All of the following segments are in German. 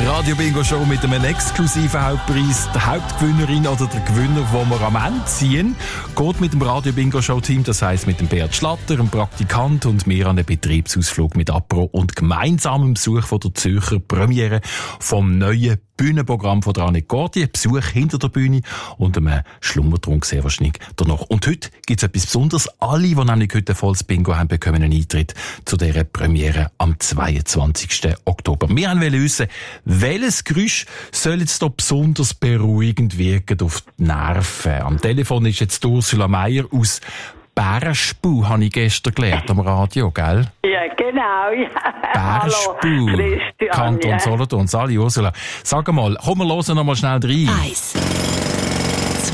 Die Radio-Bingo-Show mit einem exklusiven Hauptpreis. Die Hauptgewinnerin oder der Gewinner, den wir am Ende ziehen, geht mit dem Radio-Bingo-Show-Team, das heisst mit dem Bert Schlatter, einem Praktikant und mir an einen Betriebsausflug mit Apro und gemeinsamem Besuch von der Zürcher Premiere vom neuen Bühnenprogramm von der Anne Gordi, Besuch hinter der Bühne und einem Schlummertrunk sehr wahrscheinlich danach. Und heute gibt es etwas Besonderes. Alle, die nämlich heute volles Bingo haben, bekommen einen Eintritt zu dieser Premiere am 22. Oktober. Wir wollen wissen, welches Geräusch soll jetzt da besonders beruhigend wirken auf die Nerven? Am Telefon ist jetzt Ursula Meier aus Bärenspu, habe ich gestern gelernt am Radio, gell? Ja, genau. Ja. Bärenspu, Kanton Solothurn. Sali, Ursula. Sag mal, komm, wir hören noch mal schnell rein. 1, 2,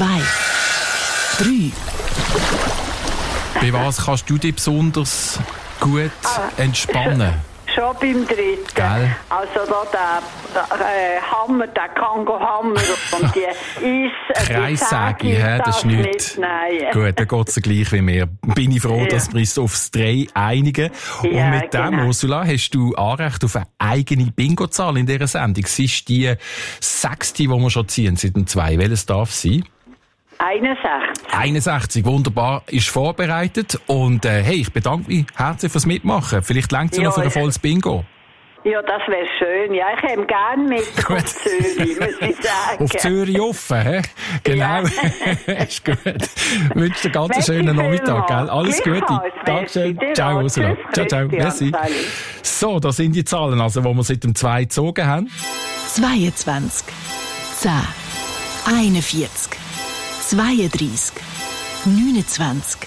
3. Bei was kannst du dich besonders gut entspannen? Schon beim dritten. Gell? Also da der Hammer, der Kango-Hammer und die Kreissäge, das ist nichts. Nein. Gut, dann geht es gleich wie mir. Bin ich froh, dass wir uns aufs 3 einigen. Und Ja, mit dem, genau. Ursula, hast du Anrecht auf eine eigene Bingo-Zahl in dieser Sendung. Es ist die 6., die wir schon ziehen, seit dem 2. Welches darf sein? 61. 61, wunderbar, ist vorbereitet. Und hey, ich bedanke mich herzlich fürs Mitmachen. Vielleicht reicht es ja noch für ein volles Bingo. Ja, das wäre schön. Ja, ich hätte gerne mit auf Zürich, muss ich sagen. Auf Zürich offen, hä? Genau. Ja. Ist gut. Ich wünsche dir ganz einen schönen Merci Nachmittag, gell? vielmals. Alles Gute. Gleichfalls. Dankeschön. Merci. Ciao, Ursula. Tschüss, Ciao, ciao. Christian. Merci. So, das sind die Zahlen, also, die wir seit dem 2 gezogen haben. 22, 10, 41, 32, 29,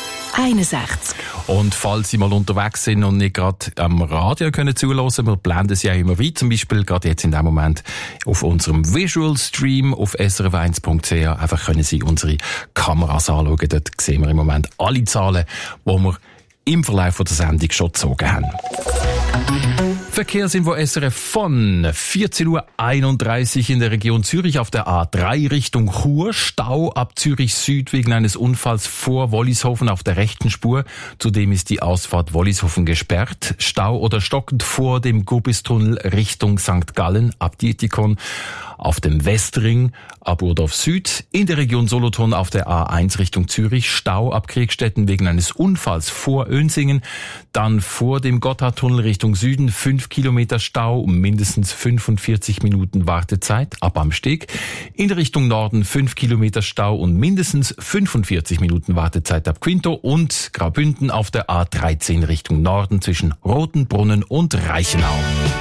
61. Und falls Sie mal unterwegs sind und nicht gerade am Radio können zuhören, wir blenden Sie ja immer weiter, zum Beispiel gerade jetzt in dem Moment auf unserem Visual Stream auf srf1.ch. Einfach können Sie unsere Kameras anschauen. Dort sehen wir im Moment alle Zahlen, die wir im Verlauf der Sendung schon gezogen haben. Verkehrsinfo SRF von 14:31 Uhr in der Region Zürich auf der A3 Richtung Chur. Stau ab Zürich Süd wegen eines Unfalls vor Wollishofen auf der rechten Spur. Zudem ist die Ausfahrt Wollishofen gesperrt. Stau oder stockend vor dem Gubistunnel Richtung St. Gallen ab Dietikon. Auf dem Westring ab Urdorf Süd. In der Region Solothurn auf der A1 Richtung Zürich. Stau ab Kriegstetten wegen eines Unfalls vor Önsingen. Dann vor dem Gotthardtunnel Richtung Süden 5 Kilometer Stau, mindestens 45 Minuten Wartezeit ab am Steg. In der Richtung Norden 5 Kilometer Stau und mindestens 45 Minuten Wartezeit ab Quinto und Graubünden auf der A13 Richtung Norden zwischen Rotenbrunnen und Reichenau.